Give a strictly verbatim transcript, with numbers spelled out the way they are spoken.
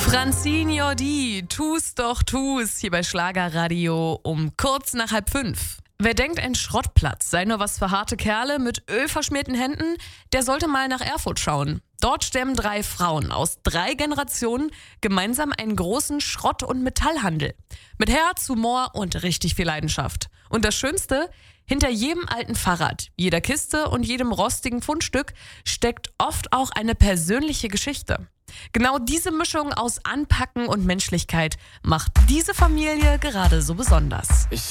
Francine Jordi, tu's doch tu's, hier bei Schlagerradio um kurz nach halb fünf. Wer denkt, ein Schrottplatz sei nur was für harte Kerle mit ölverschmierten Händen, der sollte mal nach Erfurt schauen. Dort stemmen drei Frauen aus drei Generationen gemeinsam einen großen Schrott- und Metallhandel. Mit Herz, Humor und richtig viel Leidenschaft. Und das Schönste, hinter jedem alten Fahrrad, jeder Kiste und jedem rostigen Fundstück steckt oft auch eine persönliche Geschichte. Genau diese Mischung aus Anpacken und Menschlichkeit macht diese Familie gerade so besonders.